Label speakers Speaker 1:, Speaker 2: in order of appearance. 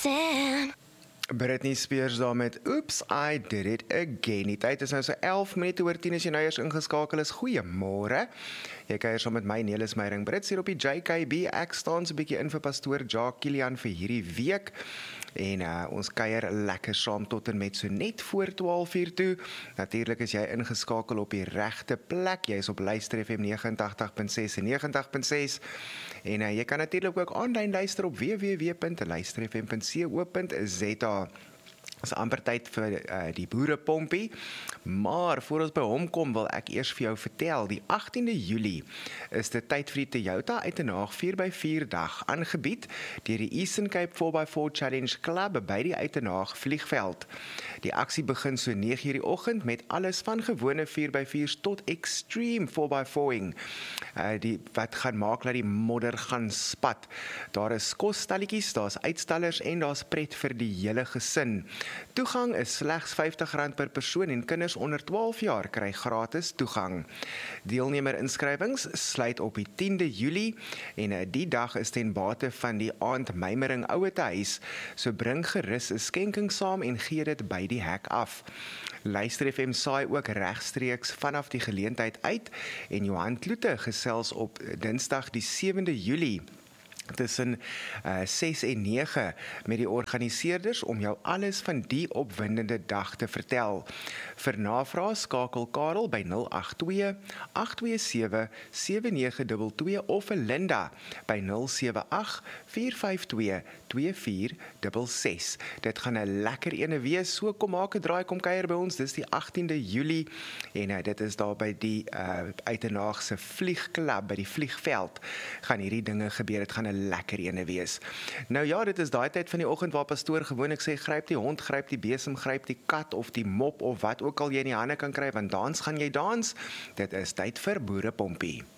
Speaker 1: dancing.
Speaker 2: Britney Spears daar met Oops, I Did It Again. Die tyd is nou so 11 minute oor 10 as jy nou eers ingeskakel is. Goeiemôre. Jy kuier saam met my Nelis Meyering Brits hier op die JKB. Ek staan so 'n bietjie in vir pastoor Jacques Kilian vir hierdie week. En ons kuier lekker saam tot en met so net voor 12:00 toe. Natuurlik is jy ingeskakel op die regte plek. Jy is op Luister FM 89.6 en 90.6. En jy kan natuurlik ook aanlyn luister op www.luisterfm.co.za. Dit is amper tyd vir die boerepompie, maar voor ons by hom kom, wil ek eers vir jou vertel, die 18de Julie is dit tyd vir die Toyota Uitenaag 4x4 dag, aangebied deur die Eastern Cape 4x4 Challenge Club by die Uitenaag vliegveld. Die aksie begin so 9:00 die oggend met alles van gewone 4x4's tot extreme 4x4ing, wat gaan maak dat die modder gaan spat. Daar is kosstalletjies, daar's uitstallers en daar's pret vir die hele gesin. Toegang is slegs R50 per persoon en kinders onder 12 jaar kry gratis toegang. Deelnemer-inskrywings sluit op die 10de Julie en die dag is ten bate van die aandmymering Ouetehuis. So bring gerus 'n skenking saam en gee dit by die hek af. Luister FM saai ook regstreeks vanaf die geleentheid uit en Johan Kloete gesels op Dinsdag die 7de Julie. Tussen 6 en 9 met die organiseerders om jou alles van die opwindende dag te vertel. Vir navraag skakel Karel by 082-827-7922 of Linda by 078-452-2466. Dit gaan 'n lekker ene wees, so kom maak 'n draai, kom kuier by ons, dis die 18de Julie en dit is daar by die Uitenaagse vliegklub, by die vliegveld gaan hierdie dinge gebeur, dit gaan 'n lekker ene wees. Nou ja, dit is daai tyd van die oggend waar pastoor gewoonlik sê, gryp die hond, gryp die besem, gryp die kat of die mop of wat ook al jy in die hande kan kry, want dans gaan jy dans. Dit is tyd vir boerepompie.